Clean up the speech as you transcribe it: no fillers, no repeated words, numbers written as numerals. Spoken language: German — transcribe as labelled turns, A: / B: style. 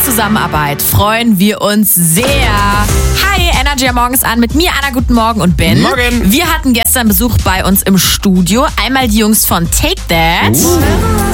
A: Zusammenarbeit freuen wir uns sehr. Hi, Energy morgens an mit mir, Anna, guten Morgen und Ben.
B: Morgen.
A: Wir hatten gestern Besuch bei uns im Studio. Einmal die Jungs von Take That.